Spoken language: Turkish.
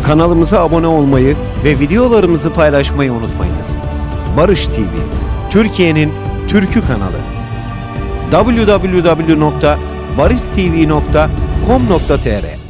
Kanalımıza abone olmayı ve videolarımızı paylaşmayı unutmayınız. Barış TV, Türkiye'nin türkü kanalı. www.baristv.com.tr